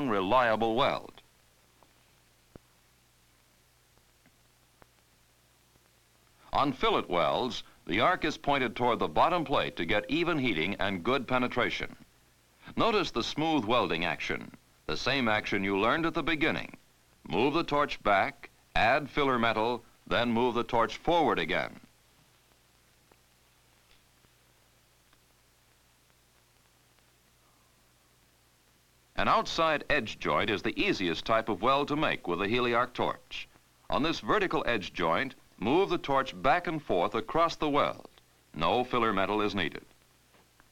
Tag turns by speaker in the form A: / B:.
A: clean, reliable weld. On fillet welds, the arc is pointed toward the bottom plate to get even heating and good penetration. Notice the smooth welding action, the same action you learned at the beginning. Move the torch back, add filler metal, then move the torch forward again. An outside edge joint is the easiest type of weld to make with a HeliArc torch. On this vertical edge joint, move the torch back and forth across the weld. No filler metal is needed.